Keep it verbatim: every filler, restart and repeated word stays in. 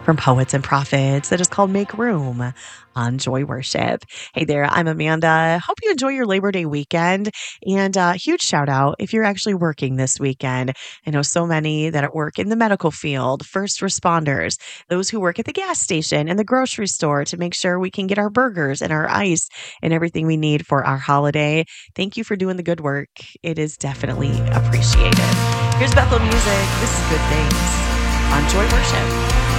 from Poets and Prophets that is called Make Room on Joy Worship. Hey there, I'm Amanda. Hope you enjoy your Labor Day weekend. And uh, huge shout out if you're actually working this weekend. I know so many that work in the medical field, first responders, those who work at the gas station and the grocery store to make sure we can get our burgers and our ice and everything we need for our holiday. Thank you for doing the good work. It is definitely appreciated. Here's Bethel Music. This is Good Things on Joy Worship.